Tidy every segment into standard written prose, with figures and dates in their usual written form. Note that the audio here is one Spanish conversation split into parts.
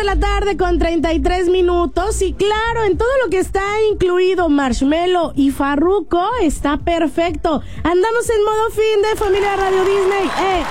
De la tarde con 33 minutos y claro, en todo lo que está incluido Marshmello y Farruko está perfecto. Andamos en modo fin de Familia Radio Disney.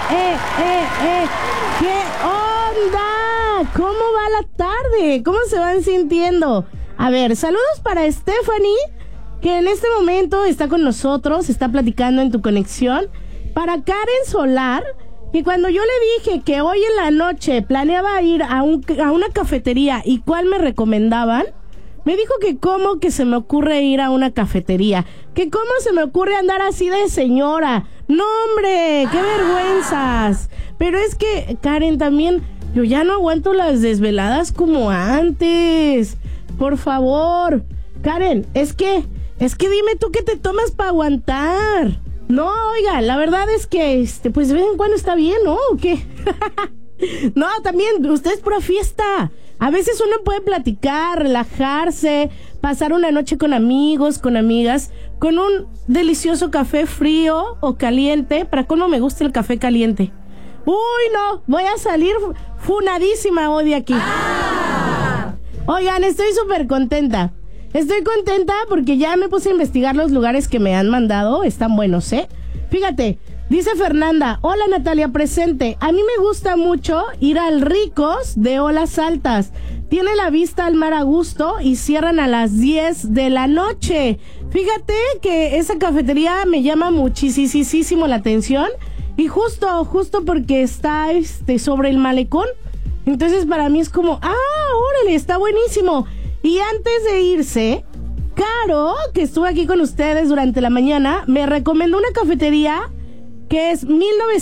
¿Qué onda? ¿Cómo va la tarde? ¿Cómo se van sintiendo? A ver, saludos para Stephanie, que en este momento está con nosotros, está platicando en Tu Conexión. Para Karen Solar, que cuando yo le dije que hoy en la noche planeaba ir a una cafetería y cuál me recomendaban, me dijo que cómo que se me ocurre ir a una cafetería, que cómo se me ocurre andar así de señora. No, hombre, qué vergüenzas. Pero es que, Karen, también yo ya no aguanto las desveladas como antes. Por favor, Karen, es que dime tú qué te tomas para aguantar. No, oiga, la verdad es que, pues de vez en cuando está bien, ¿no? ¿O qué? No, también, usted es pura fiesta. A veces uno puede platicar, relajarse, pasar una noche con amigos, con amigas, con un delicioso café frío o caliente. Para cómo me gusta el café caliente. Uy, no, voy a salir funadísima hoy de aquí. Oigan, estoy súper contenta. Estoy contenta porque ya me puse a investigar los lugares que me han mandado. Están buenos, ¿eh? Fíjate, dice Fernanda: hola Natalia, presente. A mí me gusta mucho ir al Ricos de Olas Altas. Tiene la vista al mar a gusto y cierran a las 10 de la noche. Fíjate que esa cafetería me llama muchísimo la atención. Y justo porque está sobre el malecón. Entonces para mí es como, órale, está buenísimo. Y antes de irse, Caro, que estuvo aquí con ustedes durante la mañana, me recomendó una cafetería que es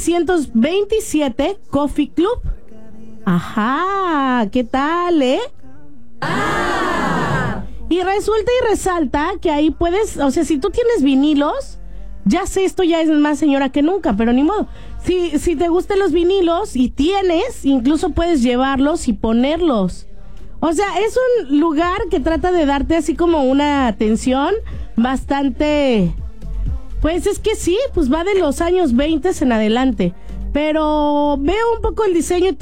1927 Coffee Club. Ajá, ¿qué tal, Y resulta y resalta que ahí puedes, o sea, si tú tienes vinilos, ya sé, esto ya es más señora que nunca, pero ni modo. Si te gustan los vinilos y tienes, incluso puedes llevarlos y ponerlos. O sea, es un lugar que trata de darte así como una atención bastante... Pues es que sí, pues va de los años 20 en adelante. Pero veo un poco el diseño